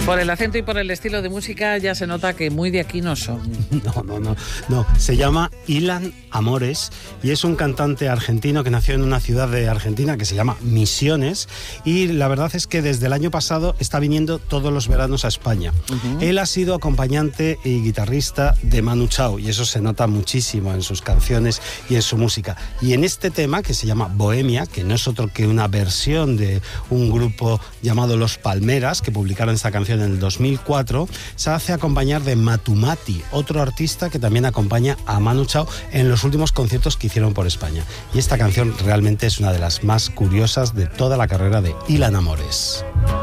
Por el acento y por el estilo de música ya se nota que muy de aquí no son. No. Se llama Ilan Amores y es un cantante argentino que nació en una ciudad de Argentina que se llama Misiones, y la verdad es que desde el año pasado está viniendo todos los veranos a España. Él ha sido acompañante y guitarrista de Manu Chao, y eso se nota muchísimo en sus canciones y en su música. Y en este tema, que se llama Bohemia, que no es otro que una versión de un grupo llamado Los Palmeras, que publicaron esta canción en el 2004, se hace acompañar de Matumati, otro artista que también acompaña a Manu Chao en los últimos conciertos que hicieron por España. Y esta canción realmente es una de las más curiosas de toda la carrera de Ilan Amores.